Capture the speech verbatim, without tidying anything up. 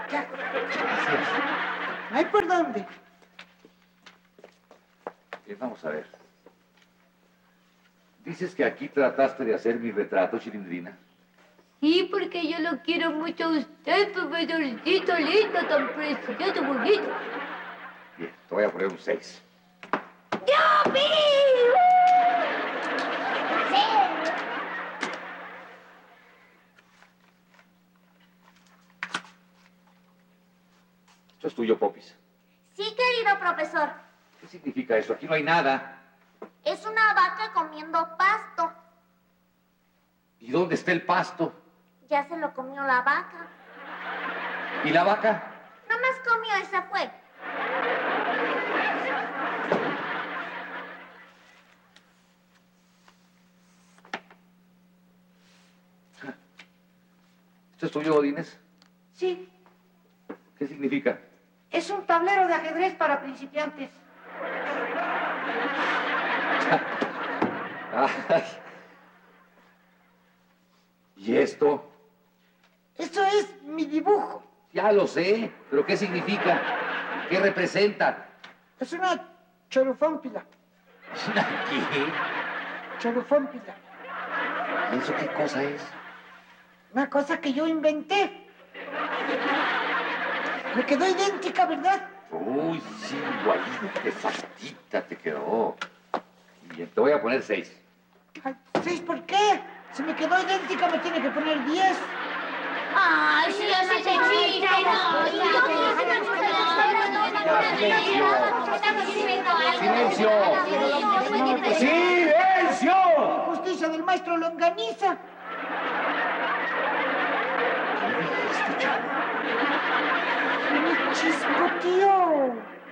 Ya. Gracias. No hay por dónde. Eh, vamos a ver. Dices que aquí trataste de hacer mi retrato, Chilindrina. Sí, porque yo lo quiero mucho a usted, profesorcito lindo, tan precioso, bonito. Bien, te voy a poner un seis. ¡Yupi! Esto es tuyo, Popis. Sí, querido profesor. ¿Qué significa eso? Aquí no hay nada. Es una vaca comiendo pasto. ¿Y dónde está el pasto? Ya se lo comió la vaca. ¿Y la vaca? Nomás comió y se fue. ¿Esto es tuyo, Godínez? Sí, ¿Qué significa? es un tablero de ajedrez para principiantes. Ay. ¿Y esto? Eso es mi dibujo. Ya lo sé, pero ¿qué significa? ¿Qué representa? Es una chorufómpila. ¿Qué? Chorufómpila. ¿Y eso qué cosa es? Una cosa que yo inventé. Me quedó idéntica, ¿verdad? Uy, sí, igualita, exactita te quedó. Bien, te voy a poner seis. Ay, ¿seis por qué? Si me quedó idéntica me tiene que poner diez. ¡Ay, sí, hace chiste! ¡No, ¡Silencio! ¡Silencio! Justicia del maestro Longaniza. ¿Qué dijiste, chavo? Me chispoteó.